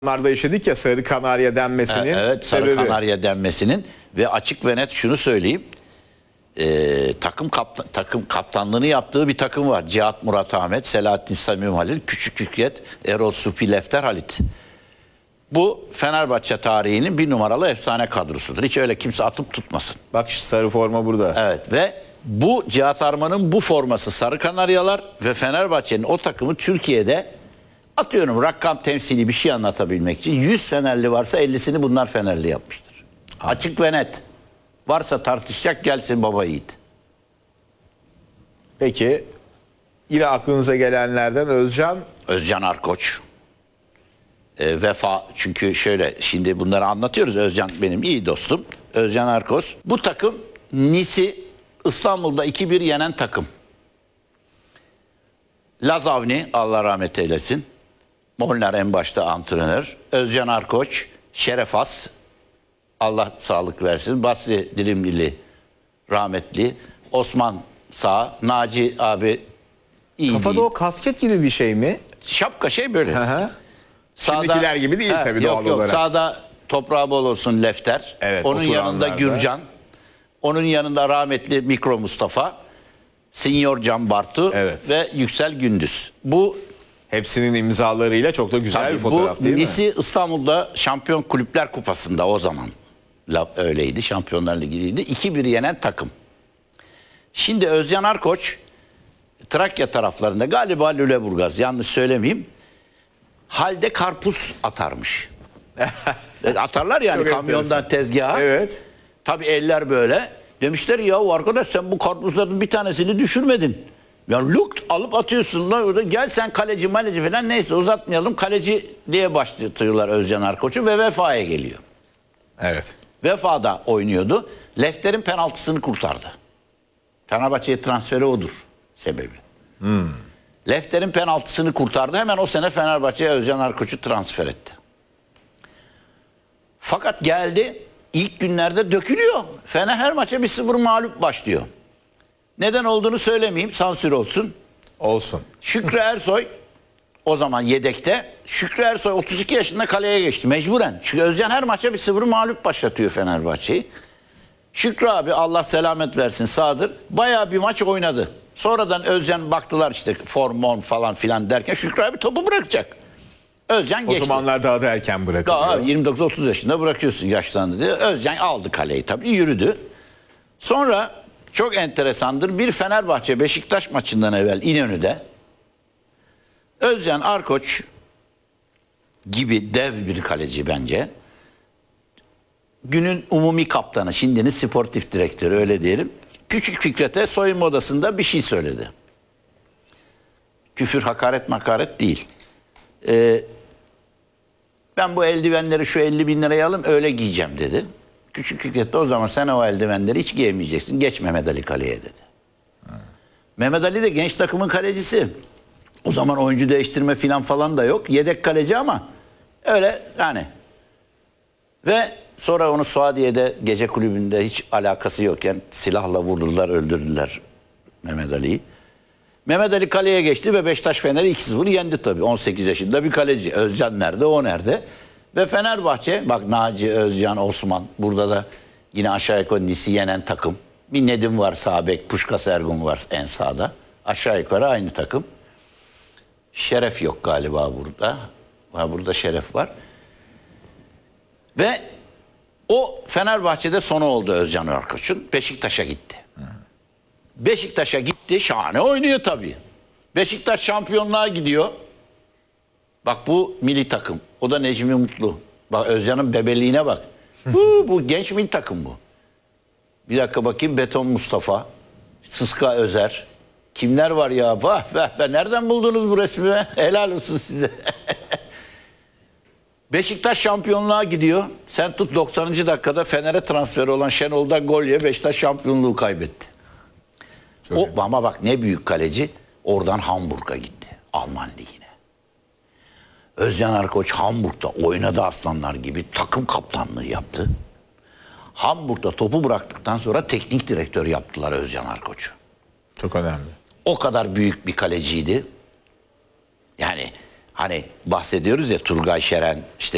yaşadık ya sarı kanarya denmesinin Evet, sarı sebebi. kanarya denmesinin ve açık ve net şunu söyleyeyim. Takım kaptanlığını yaptığı bir takım var. Cihat Murat Ahmet, Selahattin Samim Halil, Küçük Fikret, Erol Supi, Lefter Halit. Bu Fenerbahçe tarihinin bir numaralı efsane kadrosudur. Hiç öyle kimse atıp tutmasın. Bak şu sarı forma burada. Evet ve bu Cihat Arman'ın bu forması Sarı Kanaryalar ve Fenerbahçe'nin o takımı Türkiye'de atıyorum rakam temsili bir şey anlatabilmek için 100 Fenerli varsa 50'sini bunlar Fenerli yapmıştır. Açık ve net. Varsa tartışacak gelsin baba yiğit. Peki yine aklınıza gelenlerden Özcan Arkoç. Vefa çünkü şöyle şimdi bunları anlatıyoruz. Özcan benim iyi dostum. Özcan Arkoç. Bu takım Nis'i İstanbul'da 2-1 yenen takım. Lazavni Allah rahmet eylesin. Molnar en başta antrenör. Özcan Arkoç, Şerefas Allah sağlık versin. Basri Dilimlili rahmetli. Osman Sağ, Naci abi iyi kafada değil. o kasket gibi bir şey mi? Şapka şey böyle. Şimdikiler gibi değil tabii doğal yok, olarak. Sağda toprağı bol olsun Lefter. Evet, onun yanında oturanlarda. Gürcan. Onun yanında rahmetli Mikro Mustafa. Sinyor Can Bartu Evet. ve Yüksel Gündüz. Bu Hepsinin imzalarıyla çok da güzel tabii bir fotoğraf bu değil mi? Nis'i İstanbul'da Şampiyon Kulüpler Kupası'nda o zaman öyleydi. Şampiyonlar Ligi'ydi. 2-1 yenen takım. Şimdi Özcan Arkoç Trakya taraflarında galiba Lüleburgaz yanlış söylemeyeyim. Halde karpuz atarmış. Atarlar yani Çok kamyondan enteresan. tezgaha. Evet. Tabii eller böyle. Demişler ya arkadaş sen bu karpuzların bir tanesini düşürmedin. Ya luk alıp atıyorsun lan orada. Gel sen kaleci falan neyse uzatmayalım. Kaleci diye başlatıyorlar Özcan Arkoç'u ve Vefa'ya geliyor. Evet. Vefa'da oynuyordu. Lefter'in penaltısını kurtardı. Fenerbahçe'ye transferi odur sebebi. Lefter'in penaltısını kurtardı. Hemen o sene Fenerbahçe'ye Özcan Arkoç'u transfer etti. Fakat geldi ilk günlerde dökülüyor. Fener her maça 1-0 mağlup başlıyor. Neden olduğunu söylemeyeyim sansür olsun. Olsun. Şükrü Ersoy o zaman yedekte. Şükrü Ersoy 32 yaşında kaleye geçti mecburen. Çünkü Özcan her maça 1-0 mağlup başlatıyor Fenerbahçe'yi. Şükrü abi Allah selamet versin sağdır. Bayağı bir maç oynadı. Sonradan Özcan baktılar işte form falan filan derken Şükrü abi topu bırakacak. Özcan O geçti. zamanlar daha da erken bırakılıyor. Daha 29-30 yaşında bırakıyorsun yaşlandı diye. Özcan aldı kaleyi tabii yürüdü. Sonra çok enteresandır bir Fenerbahçe Beşiktaş maçından evvel İnönü'de Özcan Arkoç gibi dev bir kaleci bence. Günün umumi kaptanı, şimdinin sportif direktörü öyle diyelim. Küçük Fikret'e soyunma odasında bir şey söyledi. Küfür, hakaret değil. Ben bu eldivenleri şu 50 bin liraya alayım öyle giyeceğim dedi. Küçük Fikret de o zaman sen o eldivenleri hiç giyemeyeceksin. Geç Mehmet Ali kaleye dedi. Mehmet Ali de genç takımın kalecisi. O zaman oyuncu değiştirme falan da yok. Yedek kaleci ama öyle yani. Ve sonra onu Suadiye'de gece kulübünde hiç alakası yokken silahla vurdular, öldürdüler Mehmet Ali'yi. Mehmet Ali kaleye geçti ve Beşiktaş Fener'i 2-0 yendi tabii. 18 yaşında bir kaleci. Özcan nerede, o nerede? Ve Fenerbahçe, bak Naci, Özcan, Osman, burada da yine aşağı yukarı Nis'i yenen takım. Bir Nedim var sağ bek, Puşkas Ergun var en sağda. Aşağı yukarı aynı takım. Şeref yok galiba burada. Burada Şeref var. Ve o Fenerbahçe'de sonu oldu Özcan Arkoç'un. Beşiktaş'a gitti. Beşiktaş'a gitti. Şahane oynuyor tabii. Beşiktaş şampiyonluğa gidiyor. Bak bu milli takım. O da Necmi Mutlu. Bak Özcan'ın bebeliğine bak. Bu genç milli takım bu. Bir dakika bakayım. Beton Mustafa. Sıska Özer. Kimler var ya? Vah vah. Nereden buldunuz bu resmi? Helal olsun size. Beşiktaş şampiyonluğa gidiyor. Sen tut 90. dakikada Fener'e transferi olan Şenol'dan gol ye Beşiktaş şampiyonluğu kaybetti. Ama bak ne büyük kaleci. Oradan Hamburg'a gitti. Alman ligine. Özcan Arkoç Hamburg'da oynadı aslanlar gibi. Takım kaptanlığı yaptı. Hamburg'da topu bıraktıktan sonra teknik direktör yaptılar Özcan Arkoç'u. Çok önemli. O kadar büyük bir kaleciydi. Yani hani bahsediyoruz ya Turgay Şeren işte